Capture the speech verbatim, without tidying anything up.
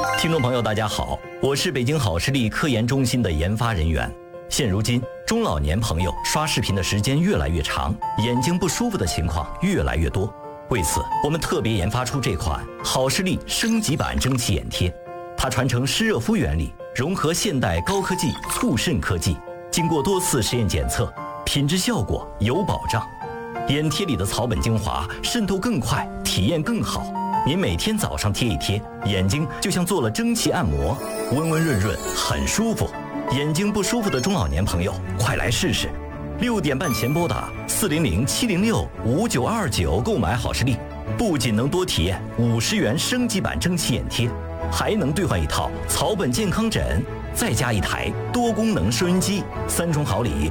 听众朋友，大家好，我是北京好视力科研中心的研发人员。现如今，中老年朋友刷视频的时间越来越长，眼睛不舒服的情况越来越多。为此，我们特别研发出这款好视力升级版蒸汽眼贴，它传承湿热敷原理，融合现代高科技促渗科技，经过多次实验检测，品质效果有保障。眼贴里的草本精华渗透更快，体验更好。您每天早上贴一贴，眼睛就像做了蒸汽按摩，温温润润，很舒服。眼睛不舒服的中老年朋友，快来试试！六点半前拨打四零零七零六五九二九购买好视力，不仅能多体验五十元升级版蒸汽眼贴，还能兑换一套草本健康枕，再加一台多功能收音机，三重好礼。